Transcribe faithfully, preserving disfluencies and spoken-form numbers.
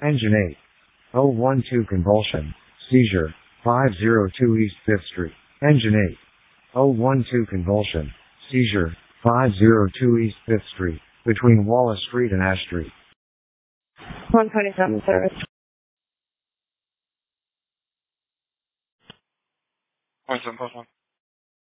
Engine eight. oh one two convulsion, seizure, five oh two East fifth Street. Engine eight. oh one two convulsion, seizure, five oh two East fifth Street, between Wallace Street and Ash Street. one twenty-seven service. One seven plus one.